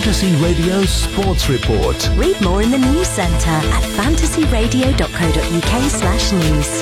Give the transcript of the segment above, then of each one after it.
Fantasy Radio Sports Report. Read more in the news centre at fantasyradio.co.uk/news.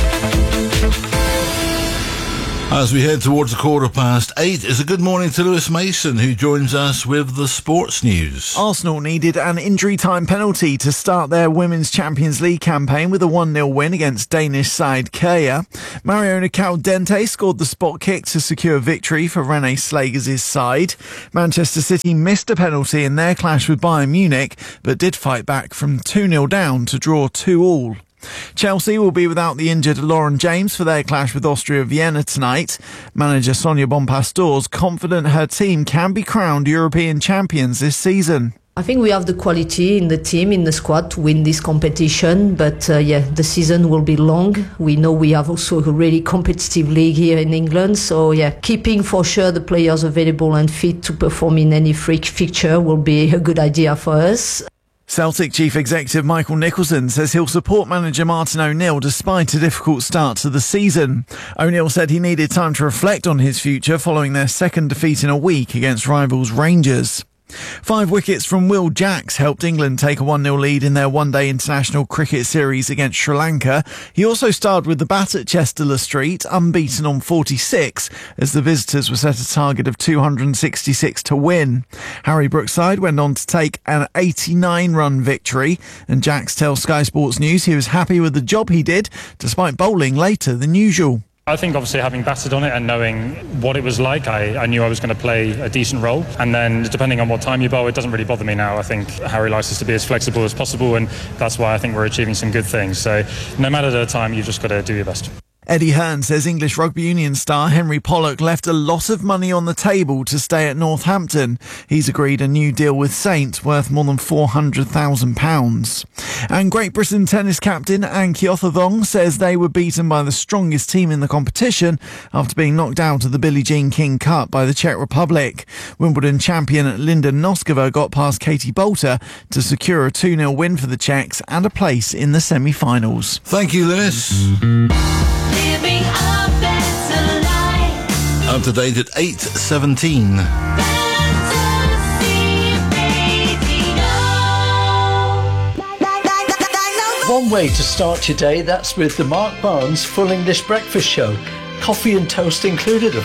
As we head towards 8:15, it's a good morning to Lewis Mason, who joins us with the sports news. Arsenal needed an injury-time penalty to start their Women's Champions League campaign with a 1-0 win against Danish side Kea. Mariona Caldente scored the spot kick to secure victory for Renée Slagers' side. Manchester City missed a penalty in their clash with Bayern Munich, but did fight back from 2-0 down to draw 2-2. Chelsea will be without the injured Lauren James for their clash with Austria Vienna tonight. Manager Sonia Bonpastor's confident her team can be crowned European champions this season. I think we have the quality in the team, in the squad to win this competition, but the season will be long. We know we have also a really competitive league here in England, so keeping for sure the players available and fit to perform in any fixture will be a good idea for us. Celtic Chief Executive Michael Nicholson says he'll support manager Martin O'Neill despite a difficult start to the season. O'Neill said he needed time to reflect on his future following their second defeat in a week against rivals Rangers. 5 wickets from Will Jacks helped England take a 1-0 lead in their one-day international cricket series against Sri Lanka. He also starred with the bat at Chester Le Street, unbeaten on 46, as the visitors were set a target of 266 to win. Harry Brookside went on to take an 89-run victory, and Jacks tells Sky Sports News he was happy with the job he did, despite bowling later than usual. I think obviously having batted on it and knowing what it was like, I knew I was going to play a decent role. And then depending on what time you bowl, it doesn't really bother me now. I think Harry likes us to be as flexible as possible, and that's why I think we're achieving some good things. So no matter the time, you've just got to do your best. Eddie Hearn says English rugby union star Henry Pollock left a lot of money on the table to stay at Northampton. He's agreed a new deal with Saints worth more than £400,000. And Great Britain tennis captain Anne Keothathong says they were beaten by the strongest team in the competition after being knocked out of the Billie Jean King Cup by the Czech Republic. Wimbledon champion Linda Noskova got past Katie Bolter to secure a 2-0 win for the Czechs and a place in the semi-finals. Thank you, Lewis. Living a better life. Up to date at 8:17. One way to start your day, that's with the Mark Barnes Full English Breakfast Show. Coffee and toast included, of